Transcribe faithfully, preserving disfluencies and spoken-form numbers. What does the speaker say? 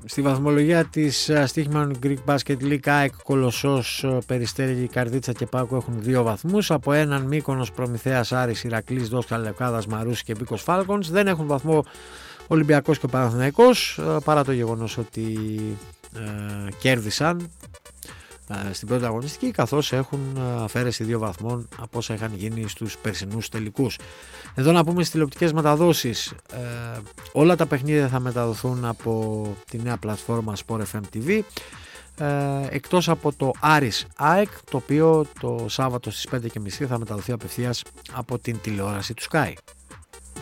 Στη βαθμολογία της στοίχημενων Greek Basket League, ΑΕΚ, Κολοσσός, Περιστέρι, Καρδίτσα και Πάκο έχουν δύο βαθμούς. Από έναν Μύκονος, Προμηθέας, Άρης, Ηρακλής, Δόσκα, Λευκάδας, Μαρούσι και Βίκος Φάλκονς. Δεν έχουν βαθμό Ολυμπιακός και ο Παναθηναϊκός, παρά το γεγονός ότι ε, κέρδισαν ε, στην πρώτη αγωνιστική, καθώς έχουν αφαίρεση δύο βαθμών από όσα είχαν γίνει στους περσινούς τελικούς. Εδώ να πούμε στις τηλεοπτικές μεταδόσεις, ε, όλα τα παιχνίδια θα μεταδοθούν από τη νέα πλατφόρμα Sport εφ εμ τι βι, ε, εκτός από το Άρης ΑΕΚ, το οποίο το Σάββατο στις πέντε και μισή θα μεταδοθεί απευθείας από την τηλεόραση του Sky.